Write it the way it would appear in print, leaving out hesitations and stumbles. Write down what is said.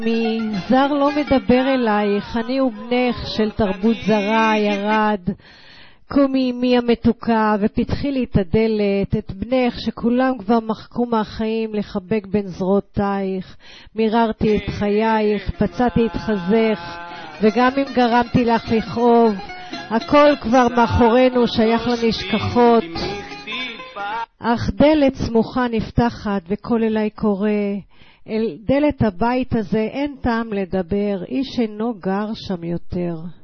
מי זר לא מדבר אלייך, אני ובנך של תרבות זרה ירד. קומי אמי המתוקה ופתחי לי את הדלת, את בנך שכולם כבר מחקו מהחיים לחבק בין זרועותייך. מיררתי את חייך, פצעתי את חזך, וגם אם גרמתי לך לכאוב, הכל כבר מאחורינו שייך לנשכחות. אך דלת סמוכה נפתחת וכל אליי קורא, אל דלת הבית הזה אין טעם לדבר, איש אינו גר שם יותר.